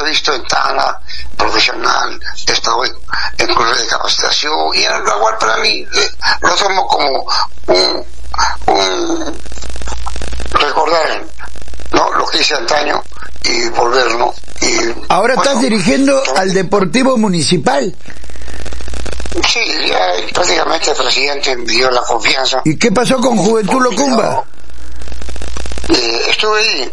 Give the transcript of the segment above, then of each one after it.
visto en Tana, profesional, he estado en cursos de capacitación, y en el igual para mí lo tomo como un recordar, ¿no?, lo que hice antaño y volver, ¿no? Y ahora estás dirigiendo al Deportivo Municipal. Sí, ya prácticamente el presidente me dio la confianza. ¿Y qué pasó con Juventud Locumba? Estuve ahí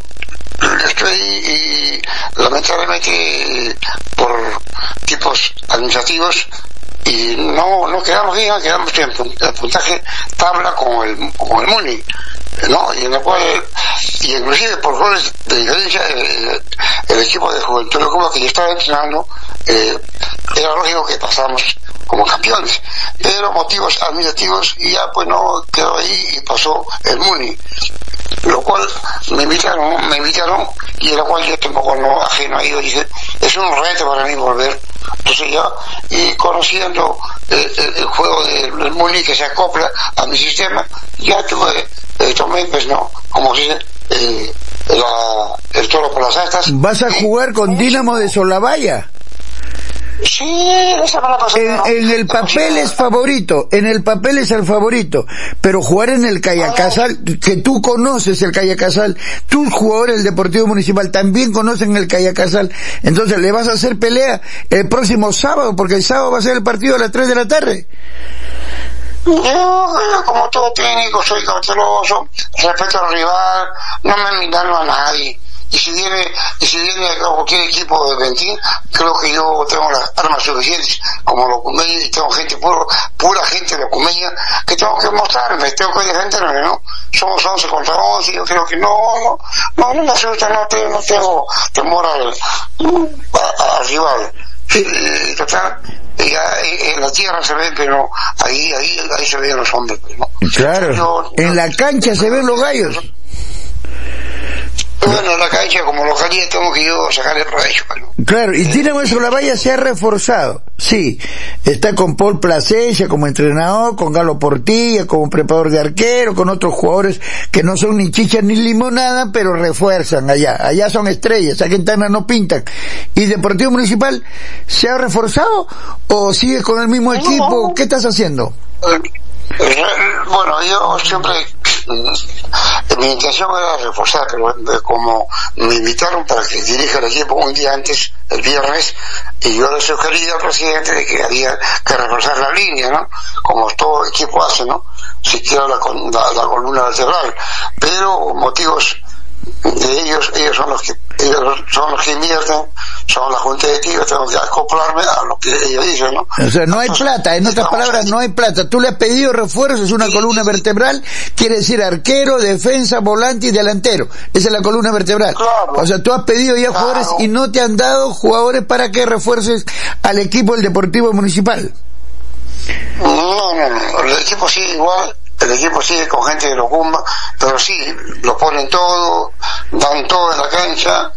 y lamentablemente por tipos administrativos y no quedamos bien, quedamos en el puntaje tabla con el Muni, ¿no? Y en el cual, y inclusive por goles de diferencia, el equipo de Juventud Locumba que yo estaba entrenando, era lógico que pasamos como campeones, pero motivos administrativos y ya pues no quedó ahí y pasó el Muni, lo cual me invitaron y en la cual yo tampoco no ajeno a ello, dije, es un reto para mí volver. Entonces ya, y conociendo el juego del Muni que se acopla a mi sistema, ya tomé pues no, como se dice, el toro por las astas. ¿Vas a jugar con Dinamo de Solabaya? Sí, esa me la pasé. En el papel es favorito, en el papel es el favorito, pero jugar en el Cayacasal, que tú conoces el Cayacasal, tus jugadores del Deportivo Municipal también conocen el Cayacasal, entonces le vas a hacer pelea el próximo sábado, porque el sábado va a ser el partido a las 3 de la tarde. Yo, como todo técnico, soy cauteloso, respeto al rival, no me envidano a nadie. Y si viene cualquier equipo de Ventín, creo que yo tengo las armas suficientes como locumeño, y tengo gente pura gente locumeña que tengo que mostrarme, tengo que defenderme, ¿no? Somos 11 contra 11, yo creo que no me asusta, no tengo temor al rival. Total, ya en la tierra se ven, pero ahí se ven los hombres, ¿no? Claro, en la cancha se ven los gallos. Bueno, en la cancha, como localidad, tengo que yo sacarle provecho, ¿no? Claro, y Dinamo de Solabaya se ha reforzado, sí, está con Paul Plasencia como entrenador, con Galo Portilla como preparador de arquero, con otros jugadores que no son ni chicha ni limonada, pero refuerzan allá son estrellas, aquí en Tana no pintan. ¿Y Deportivo Municipal se ha reforzado o sigue con el mismo equipo? ¿Qué estás haciendo? Bueno, yo siempre, mi intención era reforzar, pero como me invitaron para que dirija el equipo un día antes, el viernes, y yo le sugerí al presidente de que había que reforzar la línea, ¿no? Como todo equipo hace, ¿no? Si quiere la columna vertebral, pero motivos de ellos son los que invierten, son la junta de tíos, tengo que acoplarme a lo que ellos dicen, ¿no? O sea, no hay plata, en otras palabras, no hay plata. Tú le has pedido refuerzos, una columna vertebral, quiere decir arquero, defensa, volante y delantero. Esa es la columna vertebral. Claro. O sea, tú has pedido ya jugadores y no te han dado jugadores para que refuerces al equipo del Deportivo Municipal. No, el equipo sigue igual. El equipo sigue con gente de Locumba, pero sí, lo ponen todo, dan todo en la cancha,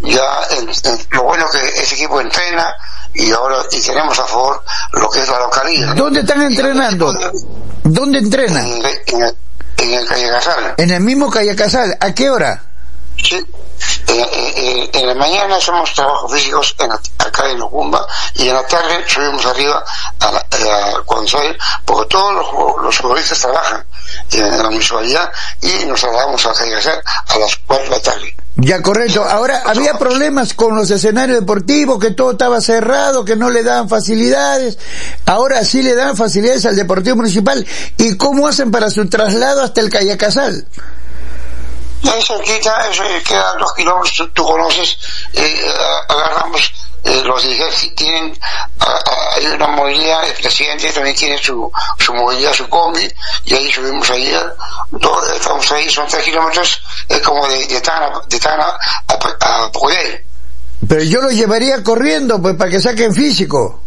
lo bueno que ese equipo entrena, y tenemos a favor lo que es la localidad, ¿no? ¿Dónde están entrenando? ¿Dónde entrenan? En el Cayacasal. En el mismo Cayacasal, ¿a qué hora? Sí, en la mañana hacemos trabajos físicos acá en Locumba, y en la tarde subimos arriba a Cuanzal, porque todos los futbolistas trabajan en la municipalidad y nos trasladamos a Cayacasal a las 4 de la tarde. Ya, correcto. Ahora, había problemas con los escenarios deportivos, que todo estaba cerrado, que no le daban facilidades. Ahora sí le dan facilidades al Deportivo Municipal. ¿Y cómo hacen para su traslado hasta el Cayacasal? Ahí cerquita, eso queda 2 kilómetros, tú conoces, agarramos, los dirigentes tienen, hay una movilidad, el presidente también tiene su movilidad, su combi, y ahí subimos ahí, estamos ahí, son 3 kilómetros, como de Tana a Poder. Pero yo lo llevaría corriendo, pues, para que saquen físico.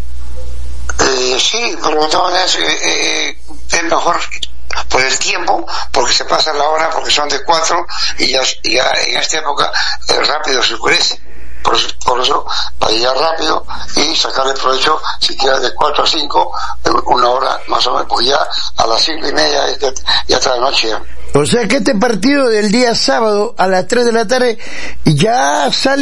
Sí, pero de todas maneras, es mejor por el tiempo, porque se pasa la hora, porque son de 4 y ya en esta época rápido se oscurece. Por eso, para llegar rápido y sacarle provecho, si quieres de 4 a 5, una hora más o menos, pues ya a las 5:30 ya está la noche. O sea que este partido del día sábado a las 3 de la tarde ya sale